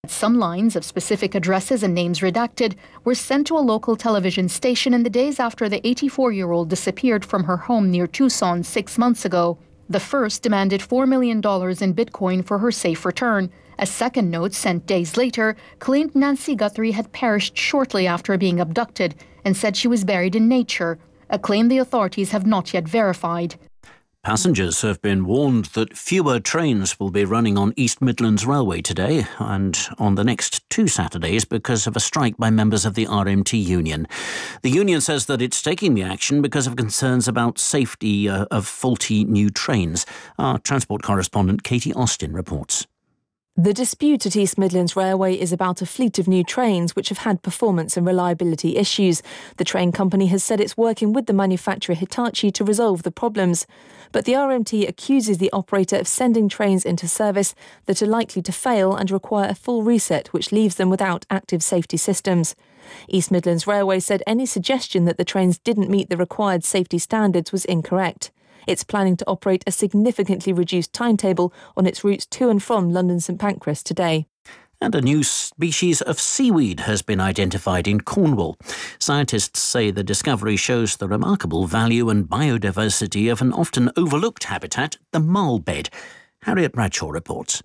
Some lines of specific addresses and names redacted were sent to a local television station in the days after the 84-year-old disappeared from her home near Tucson 6 months ago. The first demanded $4 million in Bitcoin for her safe return. A second note sent days later claimed Nancy Guthrie had perished shortly after being abducted and said she was buried in nature, a claim the authorities have not yet verified. Passengers have been warned that fewer trains will be running on East Midlands Railway today and on the next 2 Saturdays because of a strike by members of the RMT union. The union says that it's taking the action because of concerns about safety of faulty new trains. Our transport correspondent Katie Austin reports. The dispute at East Midlands Railway is about a fleet of new trains which have had performance and reliability issues. The train company has said it's working with the manufacturer Hitachi to resolve the problems. But the RMT accuses the operator of sending trains into service that are likely to fail and require a full reset, which leaves them without active safety systems. East Midlands Railway said any suggestion that the trains didn't meet the required safety standards was incorrect. It's planning to operate a significantly reduced timetable on its routes to and from London St Pancras today. And a new species of seaweed has been identified in Cornwall. Scientists say the discovery shows the remarkable value and biodiversity of an often overlooked habitat, the marlbed. Harriet Bradshaw reports.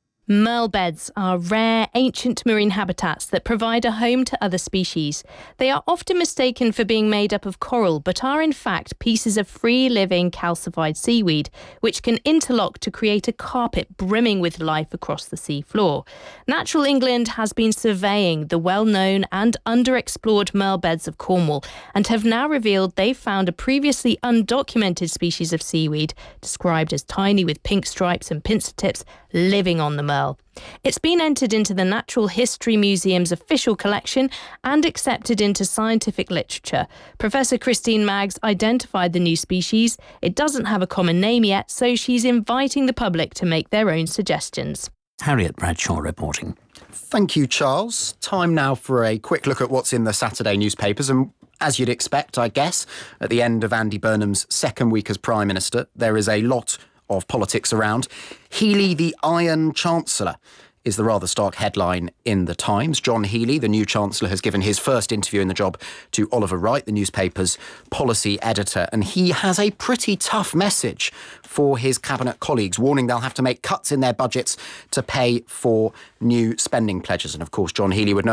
Marlbeds are rare, ancient marine habitats that provide a home to other species. They are often mistaken for being made up of coral, but are in fact pieces of free-living calcified seaweed, which can interlock to create a carpet brimming with life across the sea floor. Natural England has been surveying the well-known and underexplored marlbeds of Cornwall and have now revealed they've found a previously undocumented species of seaweed, described as tiny with pink stripes and pincer tips, living on the Merle. It's been entered into the Natural History Museum's official collection and accepted into scientific literature. Professor Christine Maggs identified the new species. It doesn't have a common name yet, so she's inviting the public to make their own suggestions. Harriet Bradshaw reporting. Thank you, Charles. Time now for a quick look at what's in the Saturday newspapers. And as you'd expect, I guess, at the end of Andy Burnham's second week as Prime Minister, there is a lot of politics around. Healey, the Iron Chancellor, is the rather stark headline in the Times. John Healey, the new Chancellor, has given his first interview in the job to Oliver Wright, the newspaper's policy editor, and he has a pretty tough message for his cabinet colleagues, warning they'll have to make cuts in their budgets to pay for new spending pledges. And of course, John Healey would know